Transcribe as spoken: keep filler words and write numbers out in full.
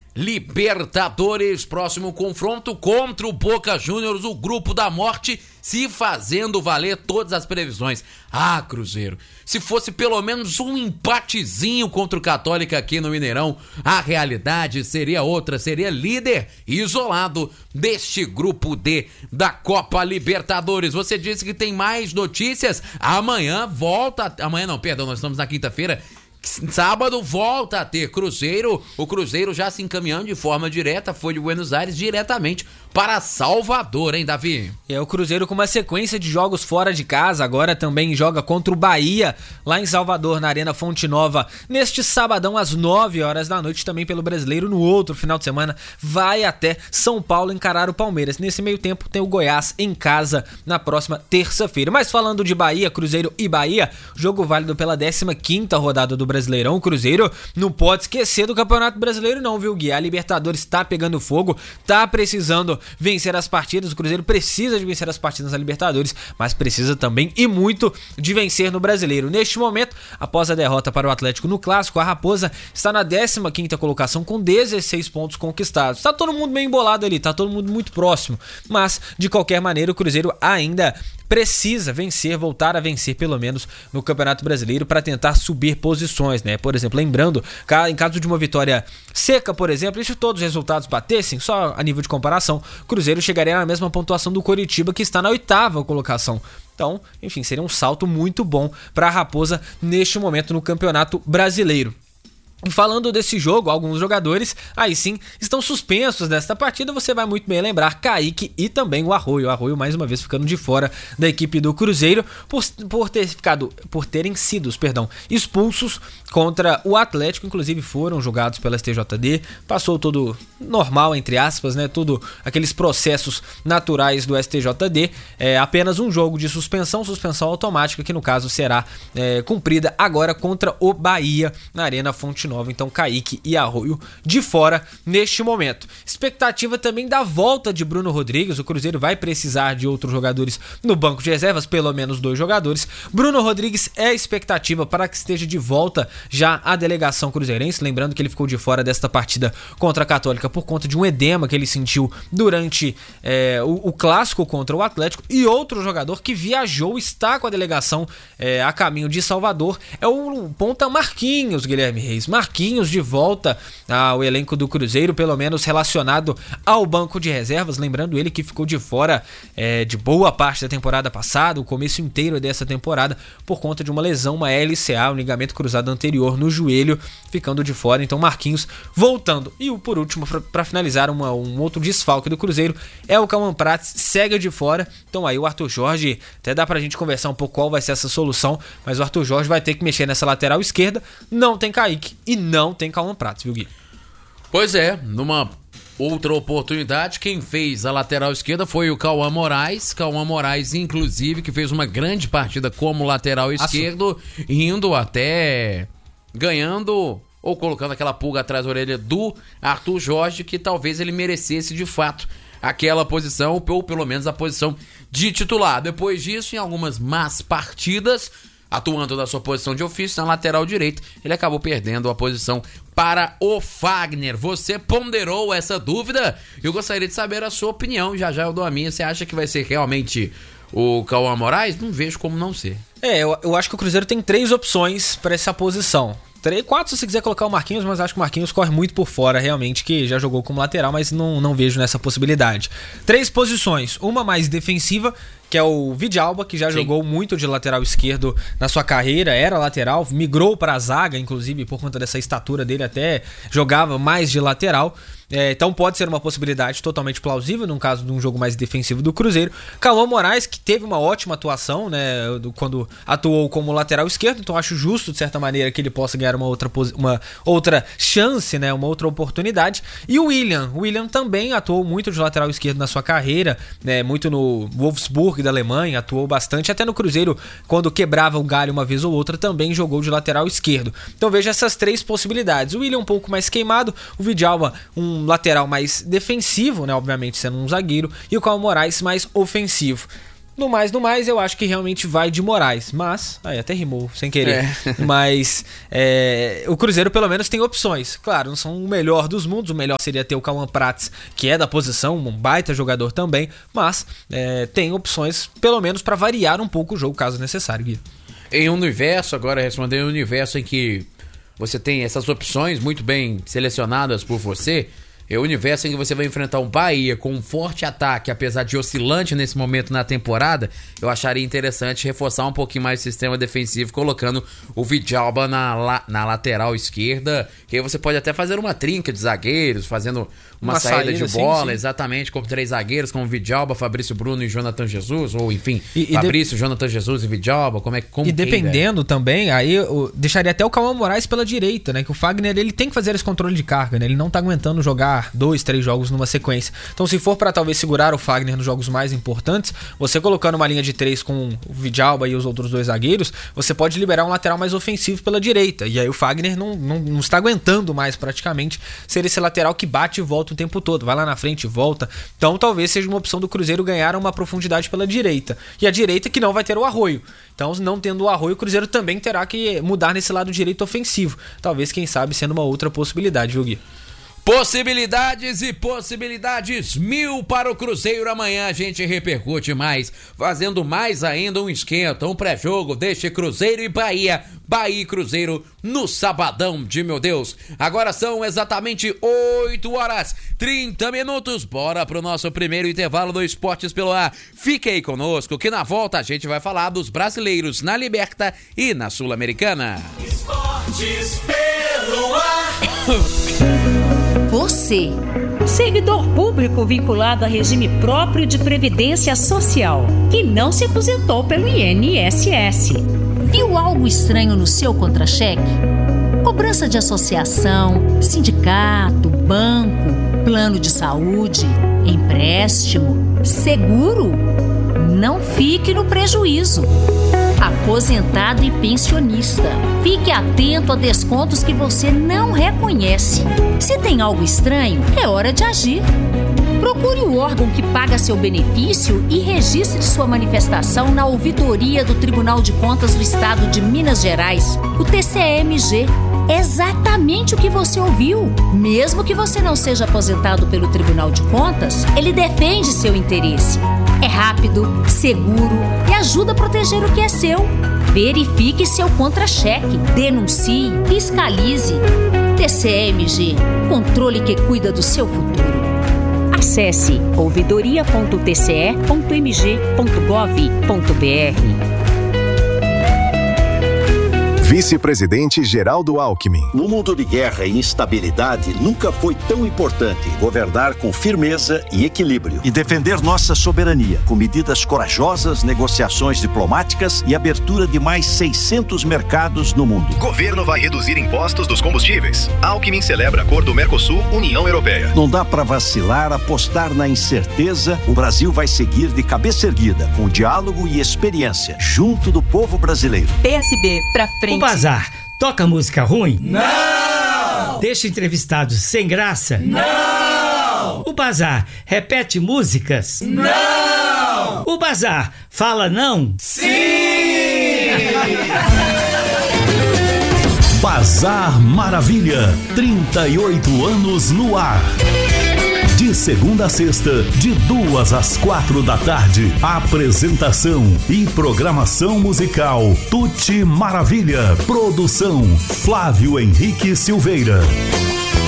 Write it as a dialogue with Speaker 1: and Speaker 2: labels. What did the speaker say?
Speaker 1: Libertadores, próximo confronto contra o Boca Juniors, o grupo da morte, se fazendo valer todas as previsões. Ah, Cruzeiro, se fosse pelo menos um empatezinho contra o Católica aqui no Mineirão, a realidade seria outra, seria líder isolado deste grupo D da Copa Libertadores. Você disse que tem mais notícias, amanhã volta, amanhã não, perdão, nós estamos na quinta-feira, sábado volta a ter Cruzeiro, o Cruzeiro já se encaminhando de forma direta, foi de Buenos Aires diretamente para Salvador, hein, Davi?
Speaker 2: É, o Cruzeiro com uma sequência de jogos fora de casa, agora também joga contra o Bahia, lá em Salvador, na Arena Fonte Nova, neste sabadão às nove horas da noite, também pelo Brasileiro. No outro final de semana vai até São Paulo encarar o Palmeiras. Nesse meio tempo tem o Goiás em casa na próxima terça-feira. Mas falando de Bahia, Cruzeiro e Bahia, jogo válido pela décima quinta rodada do Brasileirão. O Cruzeiro não pode esquecer do Campeonato Brasileiro não, viu, Gui? A Libertadores tá pegando fogo, tá precisando vencer as partidas. O Cruzeiro precisa de vencer as partidas na Libertadores, mas precisa também e muito de vencer no Brasileiro. Neste momento, após a derrota para o Atlético no Clássico, a Raposa está na décima quinta colocação com dezesseis pontos conquistados. Tá todo mundo bem embolado ali, tá todo mundo muito próximo, mas de qualquer maneira o Cruzeiro ainda precisa vencer, voltar a vencer pelo menos no Campeonato Brasileiro para tentar subir posições, né? Por exemplo, lembrando, em caso de uma vitória seca, por exemplo, e se todos os resultados batessem, só a nível de comparação, o Cruzeiro chegaria na mesma pontuação do Coritiba, que está na oitava colocação. Então, enfim, seria um salto muito bom para a Raposa neste momento no Campeonato Brasileiro. E falando desse jogo, alguns jogadores, aí sim, estão suspensos desta partida. Você vai muito bem lembrar Kaique e também o Arroio. O Arroio, mais uma vez, ficando de fora da equipe do Cruzeiro por, por, ter ficado, por terem sido perdão, expulsos contra o Atlético. Inclusive foram julgados pela S T J D. Passou tudo normal, entre aspas, né? Tudo aqueles processos naturais do S T J D. É apenas um jogo de suspensão, suspensão automática, que no caso será é, cumprida agora contra o Bahia na Arena Fonte Nova. Então Kaique e Arroio de fora neste momento. Expectativa também da volta de Bruno Rodrigues. O Cruzeiro vai precisar de outros jogadores no banco de reservas, pelo menos dois jogadores. Bruno Rodrigues é a expectativa para que esteja de volta já a delegação cruzeirense. Lembrando que ele ficou de fora desta partida contra a Católica por conta de um edema que ele sentiu durante é, o, o clássico contra o Atlético. E outro jogador que viajou, está com a delegação é, a caminho de Salvador, é o ponta Marquinhos, Guilherme Reis. Marquinhos de volta ao elenco do Cruzeiro, pelo menos relacionado ao banco de reservas. Lembrando ele que ficou de fora é, de boa parte da temporada passada, o começo inteiro dessa temporada, por conta de uma lesão, uma L C A, um ligamento cruzado anterior no joelho, ficando de fora. Então Marquinhos voltando. E por último, para finalizar, uma, um outro desfalque do Cruzeiro é o Cauã Prats, segue de fora. Então aí o Arthur Jorge, até dá pra gente conversar um pouco qual vai ser essa solução, mas o Arthur Jorge vai ter que mexer nessa lateral esquerda. Não tem Kaique e não tem Cauã Prats, viu, Gui?
Speaker 1: Pois é, numa outra oportunidade, quem fez a lateral esquerda foi o Cauã Moraes. Cauã Moraes, inclusive, que fez uma grande partida como lateral esquerdo, Aço. indo até ganhando ou colocando aquela pulga atrás da orelha do Arthur Jorge, que talvez ele merecesse de fato aquela posição, ou pelo menos a posição de titular. Depois disso, em algumas más partidas, atuando na sua posição de ofício, na lateral direita, ele acabou perdendo a posição para o Fagner. Você ponderou essa dúvida? Eu gostaria de saber a sua opinião. Já já eu dou a minha. Você acha que vai ser realmente o Cauã Moraes? Não vejo como não ser.
Speaker 2: É, eu, eu acho que o Cruzeiro tem três opções para essa posição. Três, quatro se você quiser colocar o Marquinhos, mas acho que o Marquinhos corre muito por fora, realmente, que já jogou como lateral, mas não, não vejo nessa possibilidade. Três posições, uma mais defensiva, que é o Vidalba, que já Sim. jogou muito de lateral esquerdo na sua carreira, era lateral, migrou para a zaga, inclusive, por conta dessa estatura dele, até jogava mais de lateral. É, então pode ser uma possibilidade totalmente plausível num caso de um jogo mais defensivo do Cruzeiro. Cauã Moraes, que teve uma ótima atuação, né, quando atuou como lateral esquerdo, então acho justo de certa maneira que ele possa ganhar uma outra, uma outra chance, né, uma outra oportunidade. E o William, o William também atuou muito de lateral esquerdo na sua carreira, né, muito no Wolfsburg da Alemanha, atuou bastante, até no Cruzeiro, quando quebrava o galho uma vez ou outra, também jogou de lateral esquerdo. Então veja essas três possibilidades. O William um pouco mais queimado, o Vidalba um lateral mais defensivo, né, obviamente sendo um zagueiro, e o Cauã Moraes mais ofensivo. No mais, no mais, eu acho que realmente vai de Moraes. Mas, aí até rimou, sem querer. É. Mas é, o Cruzeiro pelo menos tem opções. Claro, não são o melhor dos mundos. O melhor seria ter o Cauã Prats, que é da posição, um baita jogador também. Mas é, tem opções, pelo menos, para variar um pouco o jogo, caso necessário, Gui.
Speaker 1: Em um universo, agora respondendo, um universo em que você tem essas opções muito bem selecionadas por você, é o universo em que você vai enfrentar um Bahia com um forte ataque, apesar de oscilante nesse momento na temporada, eu acharia interessante reforçar um pouquinho mais o sistema defensivo, colocando o Vidalba na, la, na lateral esquerda, que aí você pode até fazer uma trinca de zagueiros, fazendo uma, uma saída, saída de bola, sim, sim. exatamente, com três zagueiros, como Vidalba, Fabrício Bruno e Jonathan Jesus, ou enfim, e, e Fabrício, de... Jonathan Jesus e Vidalba, como é como
Speaker 2: E dependendo queira. Também, aí eu deixaria até o Cauã Moraes pela direita, né, que o Fagner, ele tem que fazer esse controle de carga, né, ele não tá aguentando jogar dois, três jogos numa sequência. Então, se for para talvez segurar o Fagner nos jogos mais importantes, você colocando uma linha de três com o Vidalba e os outros dois zagueiros, você pode liberar um lateral mais ofensivo pela direita. E aí o Fagner não, não, não está aguentando mais praticamente ser esse lateral que bate e volta o tempo todo. Vai lá na frente e volta. Então, talvez seja uma opção do Cruzeiro ganhar uma profundidade pela direita. E a direita que não vai ter o Arroio. Então, não tendo o Arroio, o Cruzeiro também terá que mudar nesse lado direito ofensivo. Talvez, quem sabe, sendo uma outra possibilidade, viu, Gui?
Speaker 1: Possibilidades e possibilidades mil para o Cruzeiro. Amanhã a gente repercute mais, fazendo mais ainda um esquenta, um pré-jogo deste Cruzeiro e Bahia. Bahia e Cruzeiro no sabadão de meu Deus. Agora são exatamente oito horas e trinta minutos. Bora pro nosso primeiro intervalo do Esportes pelo Ar. Fique aí conosco que na volta a gente vai falar dos brasileiros na Liberta e na Sul-Americana.
Speaker 3: Esportes pelo Ar.
Speaker 4: Você, servidor público vinculado a regime próprio de previdência social, que não se aposentou pelo I N S S, viu algo estranho no seu contra-cheque? Cobrança de associação, sindicato, banco, plano de saúde, empréstimo, seguro? Não fique no prejuízo. Aposentado e pensionista, fique atento a descontos que você não reconhece. Se tem algo estranho, é hora de agir. Procure o órgão que paga seu benefício e registre sua manifestação na ouvidoria do Tribunal de Contas do Estado de Minas Gerais, o T C M G. Exatamente o que você ouviu. Mesmo que você não seja aposentado pelo Tribunal de Contas, ele defende seu interesse. É rápido, seguro e ajuda a proteger o que é seu. Verifique seu contra-cheque, denuncie, fiscalize. T C M G, controle que cuida do seu futuro. Acesse ouvidoria ponto t c e ponto m g ponto gov ponto b r.
Speaker 5: Vice-presidente Geraldo Alckmin.
Speaker 6: No mundo de guerra e instabilidade, nunca foi tão importante governar com firmeza e equilíbrio e defender nossa soberania com medidas corajosas, negociações diplomáticas e abertura de mais seiscentos mercados no mundo.
Speaker 7: Governo vai reduzir impostos dos combustíveis. Alckmin celebra acordo Mercosul-União Europeia.
Speaker 6: Não dá para vacilar, apostar na incerteza. O Brasil vai seguir de cabeça erguida, com diálogo e experiência, junto do povo brasileiro.
Speaker 8: P S B, pra frente.
Speaker 9: O Bazar toca música ruim?
Speaker 3: Não!
Speaker 9: Deixa entrevistados sem graça?
Speaker 3: Não!
Speaker 9: O Bazar repete músicas?
Speaker 3: Não!
Speaker 9: O Bazar fala não?
Speaker 3: Sim!
Speaker 10: Bazar Maravilha, trinta e oito anos no ar. De segunda a sexta, de duas às quatro da tarde. Apresentação e programação musical Tuti Maravilha. Produção Flávio Henrique Silveira.